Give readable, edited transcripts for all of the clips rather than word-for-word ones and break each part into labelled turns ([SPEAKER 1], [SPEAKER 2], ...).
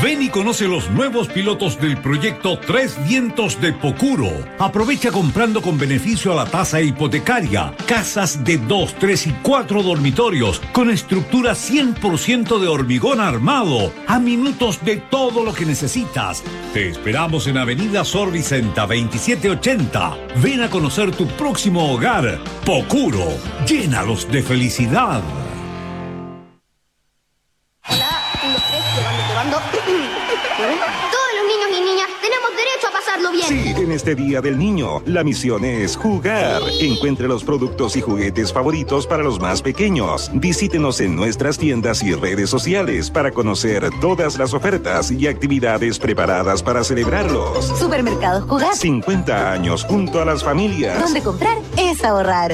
[SPEAKER 1] Ven y conoce los nuevos pilotos del proyecto Tres Vientos de Pocuro. Aprovecha comprando con beneficio a la tasa hipotecaria. Casas de 2, 3 y 4 dormitorios con estructura 100% de hormigón armado. A minutos de todo lo que necesitas. Te esperamos en Avenida Sor Vicenta 2780. Ven a conocer tu próximo hogar. Pocuro. Llénalos de felicidad.
[SPEAKER 2] Todos los niños y niñas tenemos derecho a pasarlo bien.
[SPEAKER 3] Sí, en este Día del Niño, la misión es jugar. Encuentre los productos y juguetes favoritos para los más pequeños. Visítenos en nuestras tiendas y redes sociales para conocer todas las ofertas y actividades preparadas para celebrarlos.
[SPEAKER 4] Supermercados Jugar.
[SPEAKER 3] 50 años junto a las familias.
[SPEAKER 4] Donde comprar es ahorrar.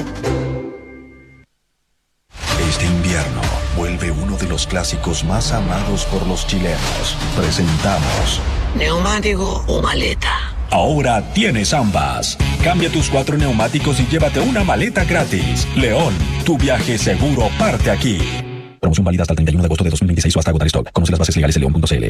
[SPEAKER 5] Este invierno vuelve uno de los clásicos más amados por los chilenos. Presentamos
[SPEAKER 6] ¿neumático o maleta?
[SPEAKER 5] Ahora tienes ambas. Cambia tus 4 neumáticos y llévate una maleta gratis. León, tu viaje seguro parte aquí. Promoción válida hasta el 31 de agosto de 2026 o hasta agotar stock. Conoce las bases legales en león.cl.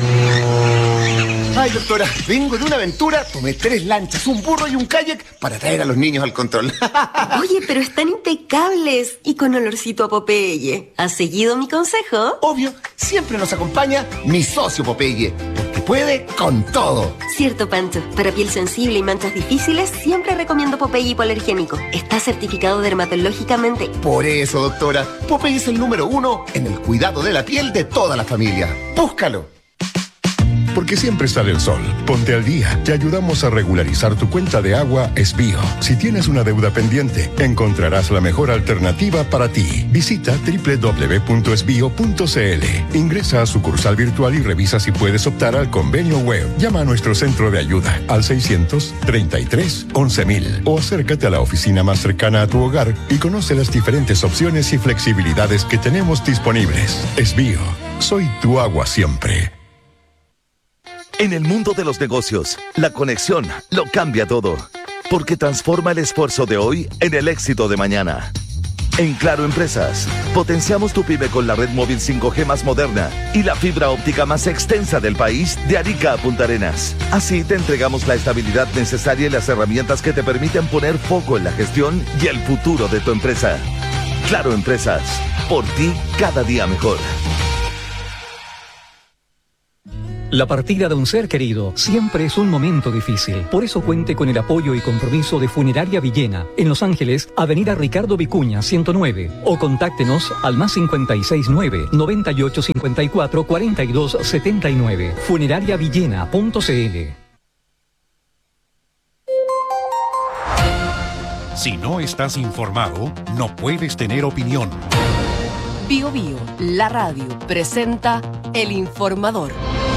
[SPEAKER 7] Ay, doctora, vengo de una aventura, tomé 3 lanchas, un burro y un kayak para traer a los niños al control.
[SPEAKER 4] Oye, pero están impecables y con olorcito a Popeye. ¿Has seguido mi consejo?
[SPEAKER 7] Obvio, siempre nos acompaña mi socio Popeye, porque puede con todo.
[SPEAKER 4] Cierto, Pancho. Para piel sensible y manchas difíciles, siempre recomiendo Popeye hipoalergénico. Está certificado dermatológicamente.
[SPEAKER 7] Por eso, doctora, Popeye es el número 1 en el cuidado de la piel de toda la familia. Búscalo.
[SPEAKER 8] Porque siempre sale el sol. Ponte al día. Te ayudamos a regularizar tu cuenta de agua Esbío. Si tienes una deuda pendiente, encontrarás la mejor alternativa para ti. Visita www.esbio.cl. Ingresa a sucursal virtual y revisa si puedes optar al convenio web. Llama a nuestro centro de ayuda al 633-11.000 o acércate a la oficina más cercana a tu hogar y conoce las diferentes opciones y flexibilidades que tenemos disponibles. Esbío. Soy tu agua siempre.
[SPEAKER 9] En el mundo de los negocios, la conexión lo cambia todo, porque transforma el esfuerzo de hoy en el éxito de mañana. En Claro Empresas, potenciamos tu pyme con la red móvil 5G más moderna y la fibra óptica más extensa del país de Arica a Punta Arenas. Así te entregamos la estabilidad necesaria y las herramientas que te permiten poner foco en la gestión y el futuro de tu empresa. Claro Empresas, por ti cada día mejor.
[SPEAKER 10] La partida de un ser querido siempre es un momento difícil. Por eso cuente con el apoyo y compromiso de Funeraria Villena, en Los Ángeles, Avenida Ricardo Vicuña, 109. O contáctenos al +569 9854 4279. Funerariavillena.cl.
[SPEAKER 11] Si no estás informado, no puedes tener opinión.
[SPEAKER 12] Bio Bio, la radio, presenta El Informador.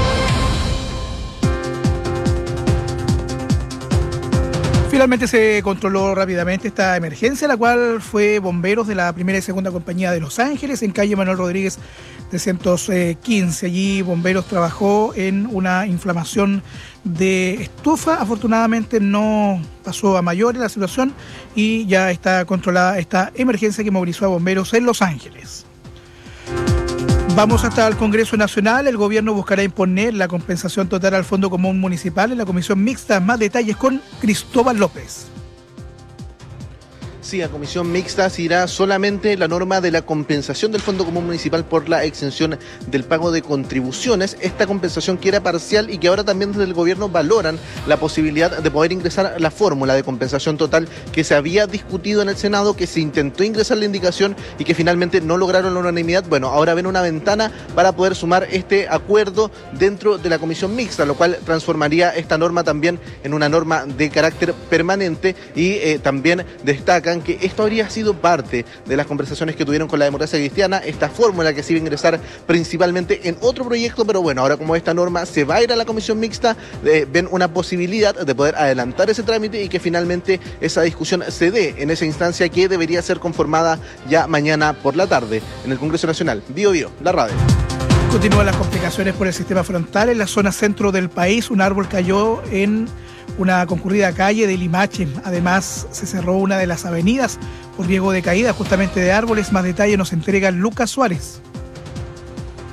[SPEAKER 13] Finalmente se controló rápidamente esta emergencia, la cual fue bomberos de la primera y segunda compañía de Los Ángeles, en calle Manuel Rodríguez 315. Allí bomberos trabajó en una inflamación de estufa. Afortunadamente no pasó a mayores la situación y ya está controlada esta emergencia que movilizó a bomberos en Los Ángeles. Vamos hasta el Congreso Nacional. El gobierno buscará imponer la compensación total al Fondo Común Municipal en la comisión mixta. Más detalles con Cristóbal López.
[SPEAKER 14] Sí, a comisión mixta se irá solamente la norma de la compensación del Fondo Común Municipal por la exención del pago de contribuciones. Esta compensación que era parcial y que ahora también desde el gobierno valoran la posibilidad de poder ingresar la fórmula de compensación total que se había discutido en el Senado, que se intentó ingresar la indicación y que finalmente no lograron la unanimidad. Bueno, ahora ven una ventana para poder sumar este acuerdo dentro de la comisión mixta, lo cual transformaría esta norma también en una norma de carácter permanente y también destacan que esto habría sido parte de las conversaciones que tuvieron con la democracia cristiana, esta fórmula que se iba a ingresar principalmente en otro proyecto, pero bueno, ahora como esta norma se va a ir a la comisión mixta, ven una posibilidad de poder adelantar ese trámite y que finalmente esa discusión se dé en esa instancia que debería ser conformada ya mañana por la tarde en el Congreso Nacional. Bio Bio, la radio.
[SPEAKER 13] Continúan las complicaciones por el sistema frontal. En la zona centro del país, un árbol cayó en una concurrida calle de Limache. Además, se cerró una de las avenidas por riesgo de caída justamente de árboles. Más detalles nos entrega Lucas Suárez.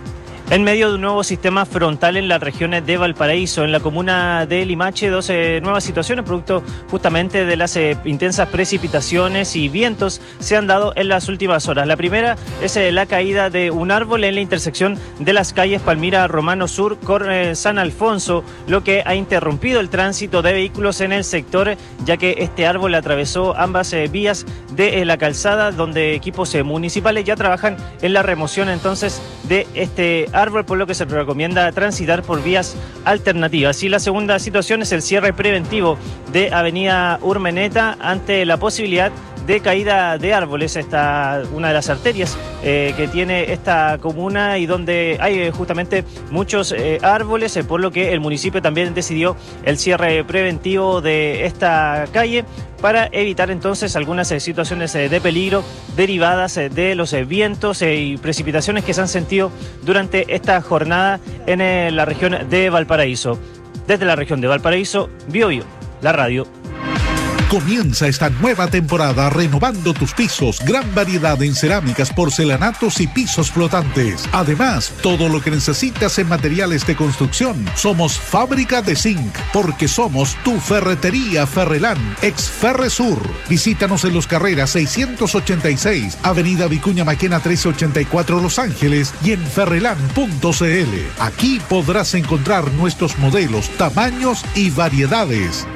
[SPEAKER 15] En medio de un nuevo sistema frontal en la región de Valparaíso, en la comuna de Limache, 12 nuevas situaciones producto justamente de las intensas precipitaciones y vientos se han dado en las últimas horas. La primera es la caída de un árbol en la intersección de las calles Palmira Romano Sur con San Alfonso, lo que ha interrumpido el tránsito de vehículos en el sector, ya que este árbol atravesó ambas vías de la calzada, donde equipos municipales ya trabajan en la remoción entonces de este árbol, por lo que se recomienda transitar por vías alternativas. Y la segunda situación es el cierre preventivo de Avenida Urmeneta ante la posibilidad de caída de árboles. Esta una de las arterias que tiene esta comuna y donde hay justamente muchos árboles, por lo que el municipio también decidió el cierre preventivo de esta calle para evitar entonces algunas situaciones de peligro derivadas de los vientos y precipitaciones que se han sentido durante esta jornada en la región de Valparaíso. Desde la región de Valparaíso, BioBio, la radio.
[SPEAKER 16] Comienza esta nueva temporada renovando tus pisos. Gran variedad en cerámicas, porcelanatos y pisos flotantes. Además, todo lo que necesitas en materiales de construcción. Somos Fábrica de Zinc, porque somos tu ferretería Ferrelán, ex Ferresur. Visítanos en Los Carreras 686, Avenida Vicuña Maquena 1384 Los Ángeles y en ferrelán.cl. Aquí podrás encontrar nuestros modelos, tamaños y variedades.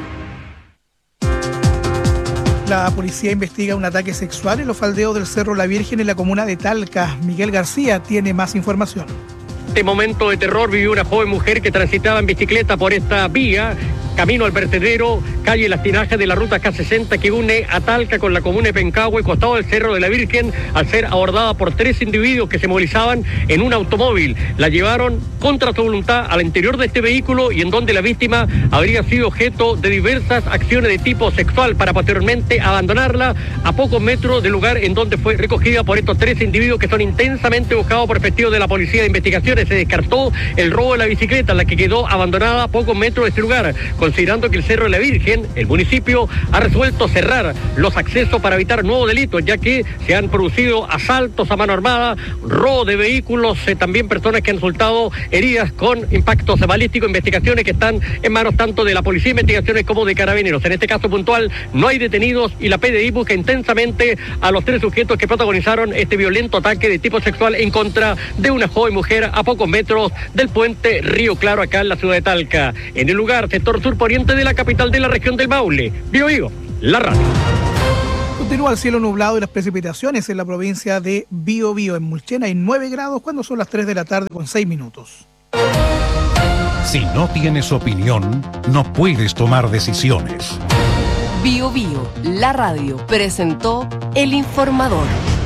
[SPEAKER 13] La policía investiga un ataque sexual en los faldeos del Cerro La Virgen en la comuna de Talca. Miguel García tiene más información.
[SPEAKER 17] Este momento de terror vivió una joven mujer que transitaba en bicicleta por esta vía, camino al vertedero, calle Las Tinajas de la ruta K60 que une a Talca con la comuna de Pencahue, costado del Cerro de la Virgen, al ser abordada por 3 individuos que se movilizaban en un automóvil. La llevaron contra su voluntad al interior de este vehículo y en donde la víctima habría sido objeto de diversas acciones de tipo sexual para posteriormente abandonarla a pocos metros del lugar en donde fue recogida por estos 3 individuos que son intensamente buscados por efectivos de la Policía de Investigaciones. Se descartó el robo de la bicicleta, la que quedó abandonada a pocos metros de este lugar, considerando que el Cerro de la Virgen, el municipio, ha resuelto cerrar los accesos para evitar nuevos delitos, ya que se han producido asaltos a mano armada, robo de vehículos, también personas que han resultado heridas con impactos balísticos, investigaciones que están en manos tanto de la Policía de Investigaciones como de Carabineros. En este caso puntual no hay detenidos y la PDI busca intensamente a los 3 sujetos que protagonizaron este violento ataque de tipo sexual en contra de una joven mujer a pocos metros del puente Río Claro, acá en la ciudad de Talca. En el lugar, sector sur poniente de la capital de la región del Maule. BioBio, la radio.
[SPEAKER 13] Continúa el cielo nublado y las precipitaciones en la provincia de Biobío. En Mulchen hay 9 grados cuando son las 3 de la tarde con 6 minutos.
[SPEAKER 11] Si no tienes opinión, no puedes tomar decisiones.
[SPEAKER 12] BioBio, la radio, presentó El Informador.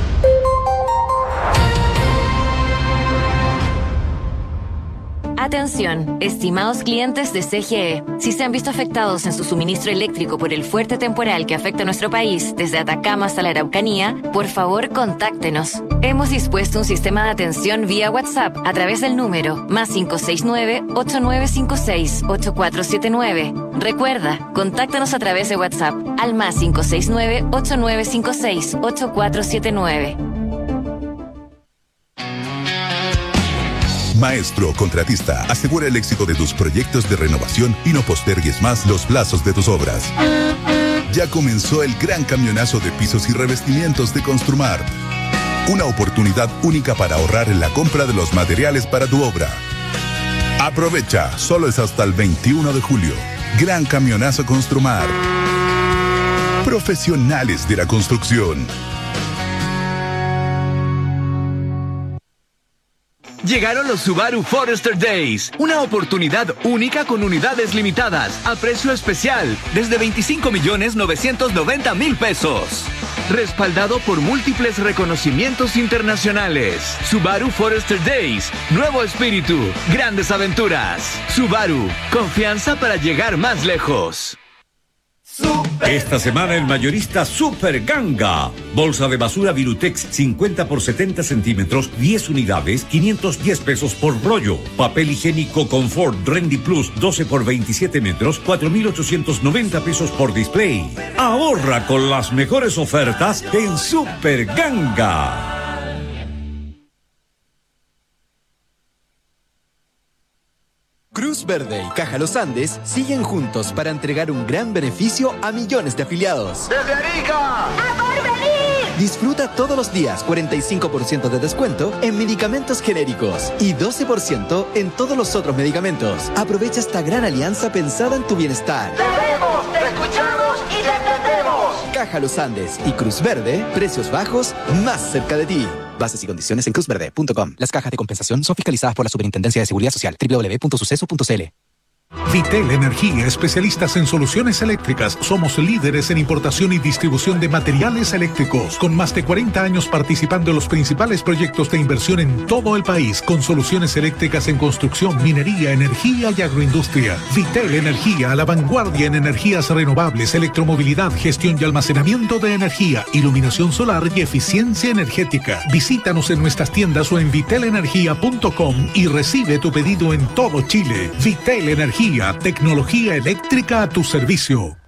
[SPEAKER 18] Atención, estimados clientes de CGE. Si se han visto afectados en su suministro eléctrico por el fuerte temporal que afecta a nuestro país, desde Atacama hasta la Araucanía, por favor contáctenos. Hemos dispuesto un sistema de atención vía WhatsApp a través del número +569-8956-8479. Recuerda, contáctanos a través de WhatsApp al +569-8956-8479.
[SPEAKER 19] Maestro Contratista, asegura el éxito de tus proyectos de renovación y no postergues más los plazos de tus obras. Ya comenzó el gran camionazo de pisos y revestimientos de Construmar. Una oportunidad única para ahorrar en la compra de los materiales para tu obra. Aprovecha, solo es hasta el 21 de julio. Gran camionazo Construmar. Profesionales de la construcción.
[SPEAKER 20] Llegaron los Subaru Forester Days, una oportunidad única con unidades limitadas, a precio especial, desde 25.990.000 pesos. Respaldado por múltiples reconocimientos internacionales. Subaru Forester Days, nuevo espíritu, grandes aventuras. Subaru, confianza para llegar más lejos.
[SPEAKER 1] Esta semana el mayorista Super Ganga. Bolsa de basura Virutex 50 por 70 centímetros, 10 unidades, 510 pesos por rollo. Papel higiénico Confort Rendy Plus 12 por 27 metros, 4.890 pesos por display. Ahorra con las mejores ofertas en Super Ganga.
[SPEAKER 21] Cruz Verde y Caja Los Andes siguen juntos para entregar un gran beneficio a millones de afiliados.
[SPEAKER 7] ¡Desde Arica!
[SPEAKER 2] ¡A Porvenir!
[SPEAKER 21] Disfruta todos los días 45% de descuento en medicamentos genéricos y 12% en todos los otros medicamentos. Aprovecha esta gran alianza pensada en tu bienestar.
[SPEAKER 7] ¡Te vemos, te escuchamos y te entendemos!
[SPEAKER 21] Caja Los Andes y Cruz Verde, precios bajos más cerca de ti. Bases y condiciones en cruzverde.com. Las cajas de compensación son fiscalizadas por la Superintendencia de Seguridad Social. www.suceso.cl.
[SPEAKER 16] Vitel Energía, especialistas en soluciones eléctricas. Somos líderes en importación y distribución de materiales eléctricos, con más de 40 años participando en los principales proyectos de inversión en todo el país, con soluciones eléctricas en construcción, minería, energía y agroindustria. Vitel Energía, a la vanguardia en energías renovables, electromovilidad, gestión y almacenamiento de energía, iluminación solar y eficiencia energética. Visítanos en nuestras tiendas o en vitelenergia.com y recibe tu pedido en todo Chile. Vitel Energía, tecnología eléctrica a tu servicio.